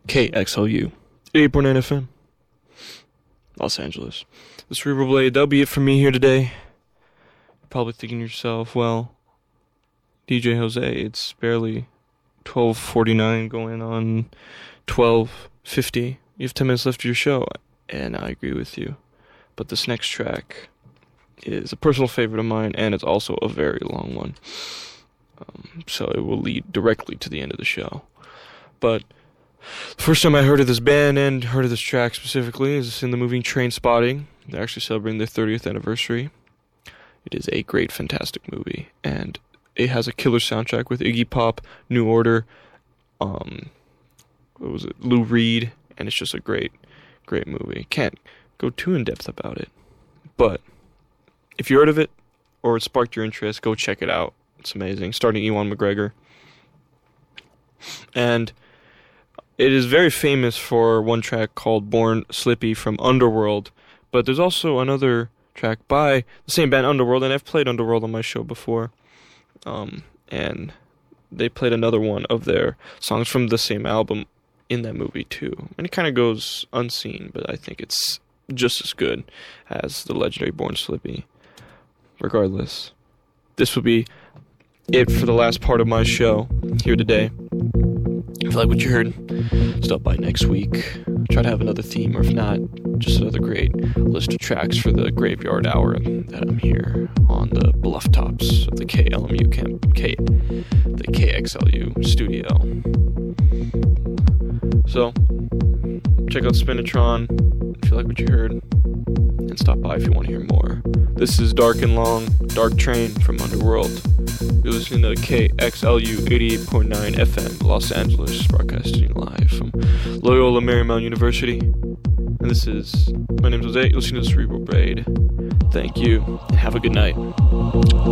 KXLU 88.9 FM, Los Angeles. The Cerebral Blade, that'll be it for me here today. You're probably thinking to yourself, well, DJ Jose, it's barely 12:49 going on 12:50. You have 10 minutes left of your show, and I agree with you. But this next track is a personal favorite of mine, and it's also a very long one. So it will lead directly to the end of the show. But the first time I heard of this band and heard of this track specifically is in the movie Trainspotting. They're actually celebrating their 30th anniversary. It is a great, fantastic movie, and it has a killer soundtrack with Iggy Pop, New Order, Lou Reed, and it's just a great, great movie. Can't go too in depth about it, but if you heard of it or it sparked your interest, go check it out. It's amazing. Starring Ewan McGregor. And it is very famous for one track called Born Slippy from Underworld, but there's also another track by the same band, Underworld, and I've played Underworld on my show before. And they played another one of their songs from the same album in that movie too. And it kind of goes unseen, but I think it's just as good as the legendary Born Slippy. Regardless, this will be it for the last part of my show here today. If you like what you heard, stop by next week. Try to have another theme, or if not, just another great list of tracks for the graveyard hour that I'm here on the bluff tops of the the KXLU studio. So, check out Spinatron if you like what you heard, and stop by if you want to hear more. This is Dark and Long, Dark Train from Underworld. You're listening to KXLU 88.9 FM, Los Angeles, broadcasting live from Loyola Marymount University. And my name's Jose, you're listening to the Cerebral Blade. Thank you, and have a good night.